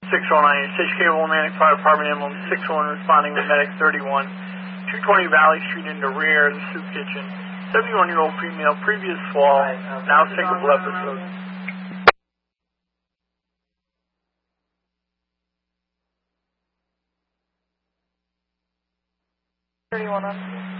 609, HK Willimantic Fire Department, emblem 61, responding to medic 31, 220 Valley Street in the rear of the soup kitchen. 71-year-old female, previous fall, now syncopal episode. 31 on.